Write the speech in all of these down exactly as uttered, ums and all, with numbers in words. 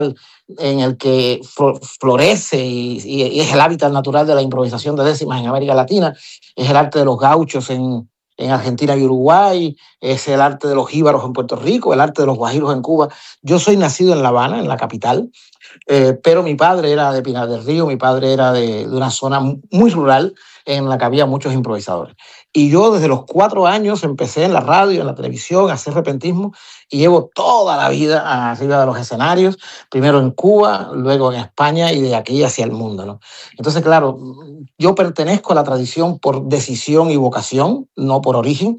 en el que florece y, y es el hábitat natural de la improvisación de décimas en América Latina, es el arte de los gauchos en, en Argentina y Uruguay, es el arte de los jíbaros en Puerto Rico, el arte de los guajiros en Cuba. Yo soy nacido en La Habana, en la capital, eh, pero mi padre era de Pinar del Río, mi padre era de, de una zona muy rural en la que había muchos improvisadores. Y yo desde los cuatro años empecé en la radio, en la televisión, a hacer repentismo y llevo toda la vida arriba de los escenarios, primero en Cuba, luego en España y de aquí hacia el mundo, ¿no? Entonces, claro, yo pertenezco a la tradición por decisión y vocación, no por origen,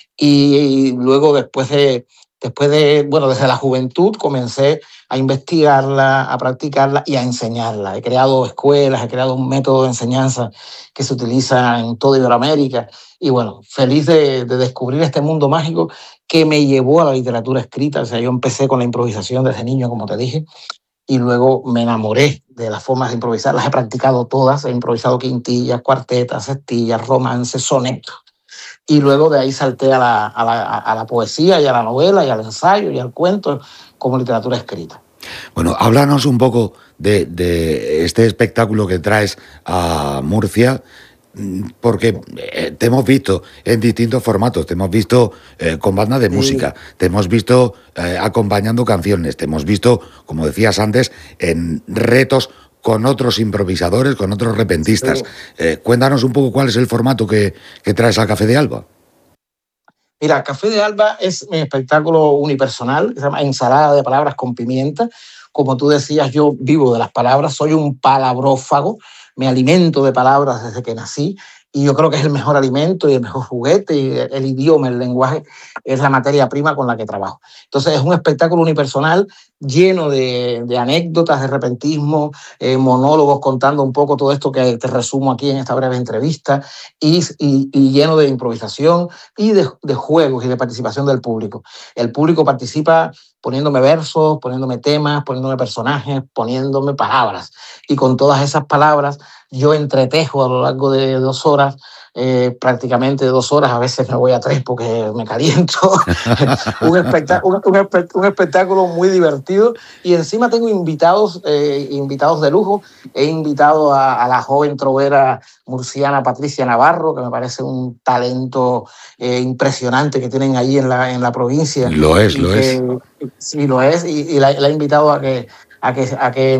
y luego después de, después de, bueno, desde la juventud comencé a investigarla, a practicarla y a enseñarla. He creado escuelas, he creado un método de enseñanza que se utiliza en toda Iberoamérica. Y bueno, feliz de, de descubrir este mundo mágico que me llevó a la literatura escrita. O sea, yo empecé con la improvisación desde niño, como te dije, y luego me enamoré de las formas de improvisar. Las he practicado todas, he improvisado quintillas, cuartetas, sextillas, romances, sonetos. Y luego de ahí salté a la, a, la, a la poesía y a la novela y al ensayo y al cuento como literatura escrita. Bueno, háblanos un poco de, de este espectáculo que traes a Murcia, porque te hemos visto en distintos formatos, te hemos visto eh, con banda de sí. música, te hemos visto eh, acompañando canciones, te hemos visto, como decías antes, en retos con otros improvisadores, con otros repentistas. Sí. Eh, cuéntanos un poco cuál es el formato que, que traes a Café de Alba. Mira, Café de Alba es mi espectáculo unipersonal, que se llama Ensalada de Palabras con Pimienta. Como tú decías, yo vivo de las palabras, soy un palabrófago, me alimento de palabras desde que nací y yo creo que es el mejor alimento y el mejor juguete, y el idioma, el lenguaje es la materia prima con la que trabajo. Entonces es un espectáculo unipersonal lleno de, de anécdotas, de repentismo, eh, monólogos contando un poco todo esto que te resumo aquí en esta breve entrevista, y, y, y lleno de improvisación y de, de juegos y de participación del público. El público participa poniéndome versos, poniéndome temas, poniéndome personajes, poniéndome palabras. Y con todas esas palabras yo entretejo a lo largo de dos horas, eh, prácticamente dos horas, a veces me voy a tres porque me caliento. un, espectáculo, un, un, un espectáculo muy divertido y encima tengo invitados, eh, invitados de lujo. He invitado a, a la joven trovera murciana Patricia Navarro, que me parece un talento eh, impresionante que tienen allí en la, en la provincia. Lo es, lo que, es. Sí, lo es, y, y la, la he invitado a que, a que, a que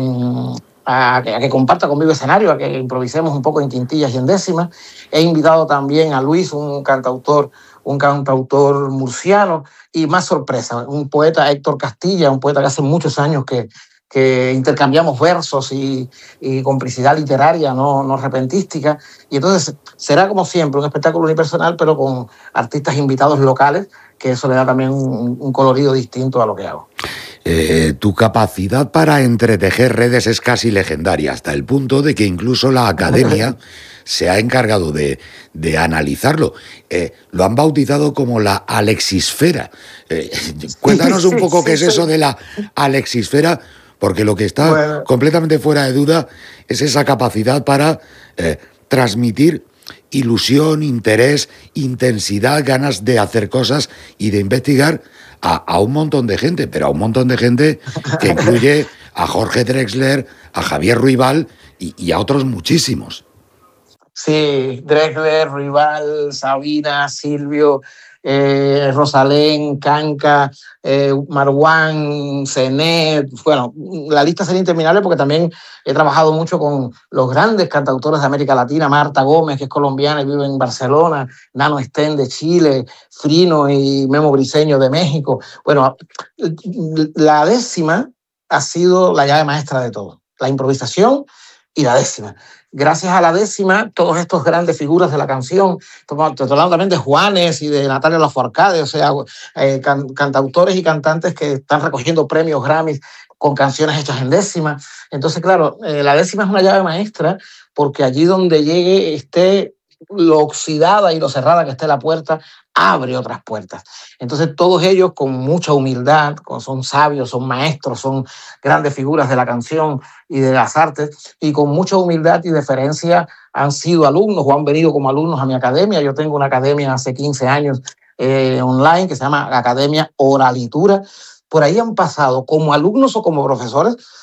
A que, a que comparta conmigo escenario, a que improvisemos un poco en quintillas y en décimas. He invitado también a Luis, un cantautor, un cantautor murciano, y más sorpresa, un poeta, Héctor Castilla, un poeta que hace muchos años que, que intercambiamos versos y, y complicidad literaria, no, no repentística. Y entonces será como siempre un espectáculo unipersonal, pero con artistas invitados locales, que eso le da también un, un colorido distinto a lo que hago. Eh, tu capacidad para entretejer redes es casi legendaria, hasta el punto de que incluso la academia se ha encargado de, de analizarlo. Eh, lo han bautizado como la alexisfera. Eh, cuéntanos un poco sí, qué sí, es eso sí. de la alexisfera, porque lo que está bueno. completamente fuera de duda es esa capacidad para eh, transmitir ilusión, interés, intensidad, ganas de hacer cosas y de investigar a, a un montón de gente, pero a un montón de gente que incluye a Jorge Drexler, a Javier Ruibal y, y a otros muchísimos. Sí, Drexler, Ruibal, Sabina, Silvio, eh, Rosalén, Canca, eh, Marwan, Zenet. Bueno, la lista sería interminable porque también he trabajado mucho con los grandes cantautores de América Latina, Marta Gómez, que es colombiana y vive en Barcelona, Nano Estén de Chile, Frino y Memo Briceño de México. Bueno, la décima ha sido la llave maestra de todo, la improvisación y la décima. Gracias a la décima, todos estos grandes figuras de la canción, estoy hablando también de Juanes y de Natalia Lafourcade, o sea, eh, can, cantautores y cantantes que están recogiendo premios Grammy con canciones hechas en décima. Entonces, claro, eh, la décima es una llave maestra porque allí donde llegue esté lo oxidada y lo cerrada que esté la puerta, abre otras puertas. Entonces todos ellos con mucha humildad, son sabios, son maestros, son grandes figuras de la canción y de las artes, y con mucha humildad y deferencia han sido alumnos o han venido como alumnos a mi academia. Yo tengo una academia hace quince años eh, online que se llama Academia Oralitura, por ahí han pasado como alumnos o como profesores